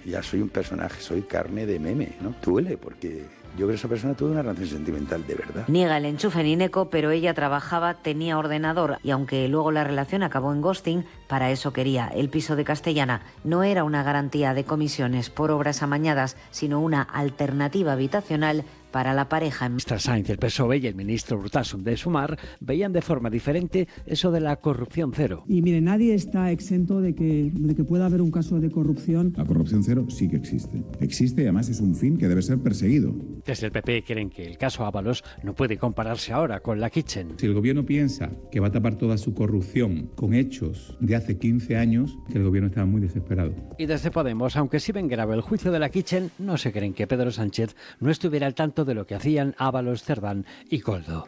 ya soy un personaje, soy carne de meme, ¿no? Duele porque yo creo que esa persona tuvo una relación sentimental de verdad. Niega el enchufe Nineco, pero ella trabajaba, tenía ordenador y aunque luego la relación acabó en ghosting, para eso quería el piso de Castellana. No era una garantía de comisiones por obras amañadas, sino una alternativa habitacional para la pareja. El ministro Sáenz del PSOE y el ministro Urtasun de Sumar veían de forma diferente eso de la corrupción cero. Y mire, nadie está exento de que pueda haber un caso de corrupción. La corrupción cero sí que existe. Existe y además es un fin que debe ser perseguido. Desde el PP creen que el caso Ábalos no puede compararse ahora con la Kitchen. Si el gobierno piensa que va a tapar toda su corrupción con hechos de hace 15 años, que el gobierno estaba muy desesperado. Y desde Podemos, aunque sí ven grave el juicio de la Kitchen, no se creen que Pedro Sánchez no estuviera al tanto de lo que hacían Ábalos, Cerdán y Koldo.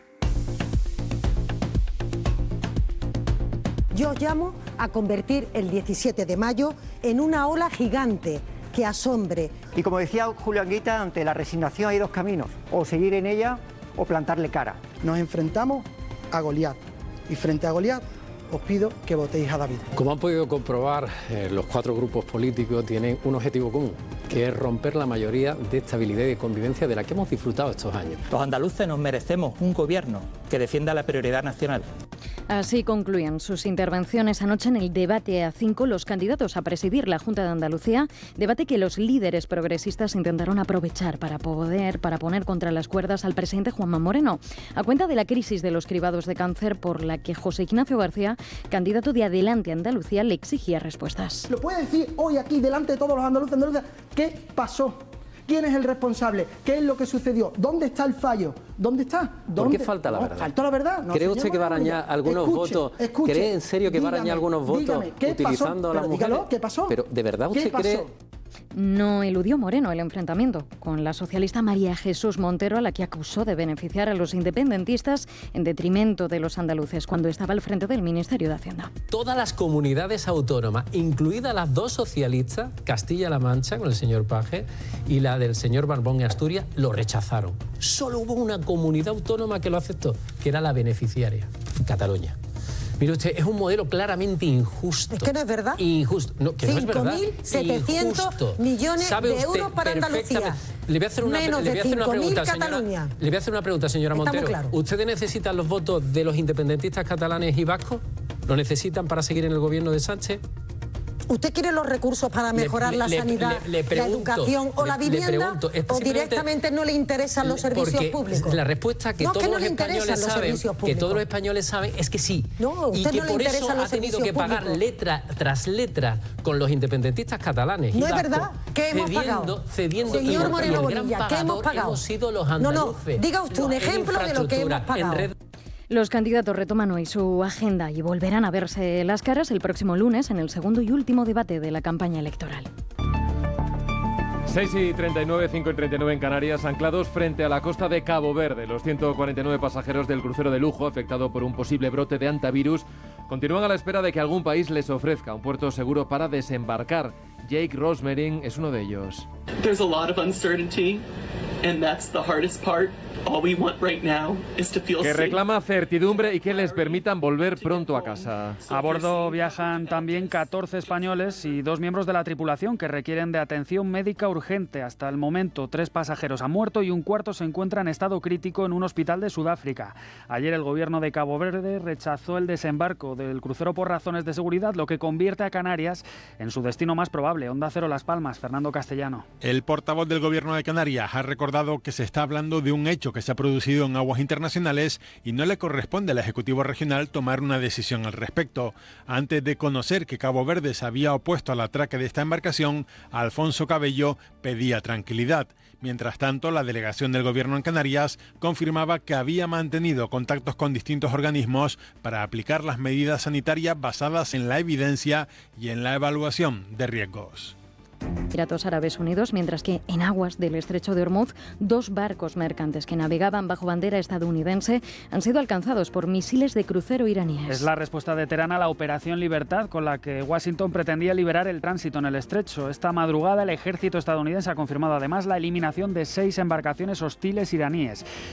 Yo os llamo a convertir el 17 de mayo en una ola gigante que asombre. Y como decía Julio Anguita, ante la resignación hay dos caminos, o seguir en ella o plantarle cara. Nos enfrentamos a Goliat y frente a Goliat os pido que votéis a David. Como han podido comprobar, los 4 grupos políticos tienen un objetivo común, que es romper la mayoría de estabilidad y de convivencia de la que hemos disfrutado estos años. Los andaluces nos merecemos un gobierno que defienda la prioridad nacional. Así concluyen sus intervenciones anoche en el debate A5 los candidatos a presidir la Junta de Andalucía, debate que los líderes progresistas intentaron aprovechar para poner contra las cuerdas al presidente Juanma Moreno, a cuenta de la crisis de los cribados de cáncer por la que José Ignacio García, candidato de Adelante Andalucía, le exigía respuestas. ¿Lo puede decir hoy aquí delante de todos los andaluces y andaluzas qué pasó? ¿Quién es el responsable? ¿Qué es lo que sucedió? ¿Dónde está el fallo? ¿Dónde está? ¿Por qué falta la verdad? ¿Falta la verdad? No, ¿Cree usted que va a arañar algunos votos? ¿Cree en serio que va a arañar algunos votos utilizando a las mujeres? Dígalo, ¿qué pasó? Pero ¿de verdad usted cree...? No eludió Moreno el enfrentamiento con la socialista María Jesús Montero, a la que acusó de beneficiar a los independentistas en detrimento de los andaluces cuando estaba al frente del Ministerio de Hacienda. Todas las comunidades autónomas, incluidas las 2 socialistas, Castilla-La Mancha con el señor Paje y la del señor Barbón en Asturias, lo rechazaron. Solo hubo una comunidad autónoma que lo aceptó, que era la beneficiaria, Cataluña. Mire usted, es un modelo claramente injusto. Es que no es verdad. Injusto. No, que no es verdad. 5.700 millones de euros para Andalucía. Le voy a hacer una pregunta, Cataluña. Le voy a hacer una pregunta, señora Montero. Claro. ¿Ustedes necesitan los votos de los independentistas catalanes y vascos? ¿Lo necesitan para seguir en el gobierno de Sánchez? ¿Usted quiere los recursos para mejorar la sanidad, la educación o la vivienda? ¿O directamente no le interesan los servicios públicos? La respuesta que todos los españoles saben es que sí. No, y que por eso ha tenido que pagar letra tras letra con los independentistas catalanes. No es verdad. ¿Qué hemos pagado? Cediendo. Señor Moreno Bonilla, ¿qué hemos pagado? Hemos sido los andaluces. No, diga usted un ejemplo de lo que hemos pagado. Los candidatos retoman hoy su agenda y volverán a verse las caras el próximo lunes en el segundo y último debate de la campaña electoral. 6:39, 5:39 en Canarias, anclados frente a la costa de Cabo Verde. Los 149 pasajeros del crucero de lujo afectado por un posible brote de hantavirus continúan a la espera de que algún país les ofrezca un puerto seguro para desembarcar. Jake Rosmering es uno de ellos. There's a lot of uncertainty, and that's the hardest part. All we want right now is to feel que safe. reclama certidumbre y que les permitan volver pronto a casa. A bordo viajan también 14 españoles y 2 miembros de la tripulación que requieren de atención médica urgente. Hasta el momento, 3 pasajeros han muerto y un cuarto se encuentra en estado crítico en un hospital de Sudáfrica. Ayer el gobierno de Cabo Verde rechazó el desembarco del crucero por razones de seguridad, lo que convierte a Canarias en su destino más probable. Onda Cero Las Palmas, Fernando Castellano. El portavoz del gobierno de Canarias ha recordado que se está hablando de un hecho que se ha producido en aguas internacionales y no le corresponde al Ejecutivo Regional tomar una decisión al respecto. Antes de conocer que Cabo Verde se había opuesto al atraque de esta embarcación, Alfonso Cabello pedía tranquilidad. Mientras tanto, la delegación del gobierno en Canarias confirmaba que había mantenido contactos con distintos organismos para aplicar las medidas sanitarias basadas en la evidencia y en la evaluación de riesgos. Emiratos Árabes Unidos, mientras que en aguas del estrecho de Hormuz, 2 barcos mercantes que navegaban bajo bandera estadounidense han sido alcanzados por misiles de crucero iraníes. Es la respuesta de Teherán a la Operación Libertad, con la que Washington pretendía liberar el tránsito en el estrecho. Esta madrugada el ejército estadounidense ha confirmado además la eliminación de 6 embarcaciones hostiles iraníes.